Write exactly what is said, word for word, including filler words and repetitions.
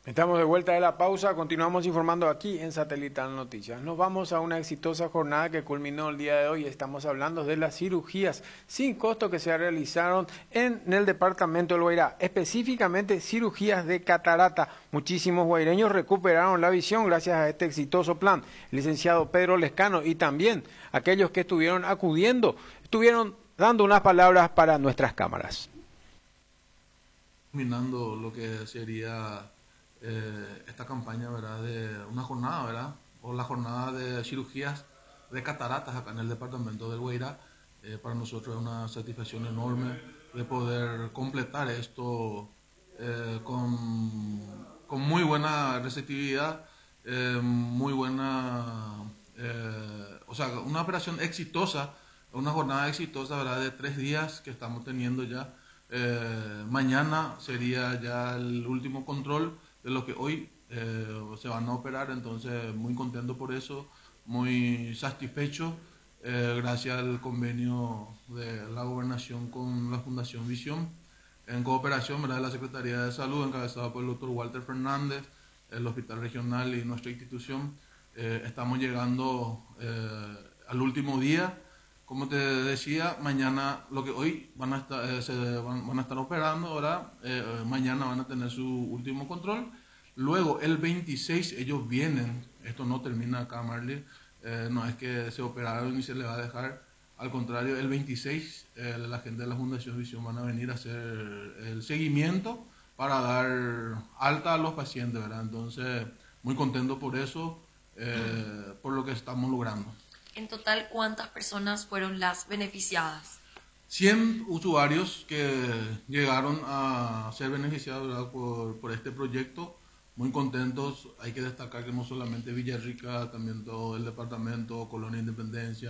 Estamos de vuelta de la pausa, continuamos informando aquí en Satelital Noticias. Nos vamos a una exitosa jornada que culminó el día de hoy. Estamos hablando de las cirugías sin costo que se realizaron en el departamento del Guairá, específicamente cirugías de catarata. Muchísimos guaireños recuperaron la visión gracias a este exitoso plan. El licenciado Pedro Lescano y también aquellos que estuvieron acudiendo, estuvieron dando unas palabras para nuestras cámaras. Culminando lo que sería Eh, esta campaña, ¿verdad?, de una jornada, ¿verdad?, o la jornada de cirugías de cataratas acá en el departamento del Guairá. Eh, para nosotros es una satisfacción enorme de poder completar esto eh, con, con muy buena receptividad, eh, muy buena, eh, o sea, una operación exitosa, una jornada exitosa, ¿verdad?, de tres días que estamos teniendo ya. Eh, mañana sería ya el último control de lo que hoy eh, se van a operar, entonces muy contento por eso, muy satisfecho, eh, gracias al convenio de la gobernación con la Fundación Visión, en cooperación, ¿verdad?, de la Secretaría de Salud, encabezada por el doctor Walter Fernández, el Hospital Regional y nuestra institución. Eh, estamos llegando eh, al último día. Como te decía, mañana, lo que hoy van a estar, eh, se van, van a estar operando, ahora eh, mañana van a tener su último control. Luego, el veintiséis, ellos vienen, esto no termina acá, Marley, eh, no es que se operaron y se les va a dejar, al contrario, el veintiséis, eh, la gente de la Fundación Visión van a venir a hacer el seguimiento para dar alta a los pacientes, ¿verdad? Entonces, muy contento por eso, eh, por lo que estamos logrando. En total, ¿cuántas personas fueron las beneficiadas? cien usuarios que llegaron a ser beneficiados, ¿verdad?, por, por este proyecto. Muy contentos. Hay que destacar que no solamente Villarrica, también todo el departamento, Colonia Independencia,